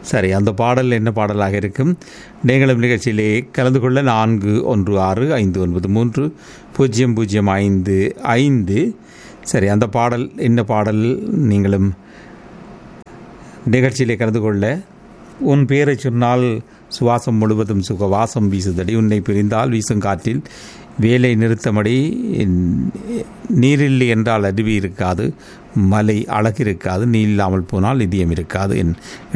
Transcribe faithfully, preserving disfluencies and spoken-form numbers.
சரி, அந்த பாடல் என்ன பாடலாக இருக்கும்? நீங்களும் நிகழ்ச்சியிலே கலந்து கொள்ள நான்கு ஒன்று ஆறு ஐந்து ஒன்பது மூன்று பூஜ்ஜியம் பூஜ்ஜியம் ஐந்து ஐந்து. சரி, அந்த பாடல் என்ன பாடல்? நீங்களும் நிகழ்ச்சியிலே கலந்து கொள்ள, உன் பேரை சொன்னால் சுவாசம் முழுவதும் சுகவாசம் வீசுதடி, உன்னை பிரிந்தால் வீசும் காற்றில் வேலை நிறுத்தமடி, நீரில்லை என்றால் அருவி இருக்காது, மலை அழகு இருக்காது, நீ இல்லாமல் போனால் இதயம் இருக்காது என்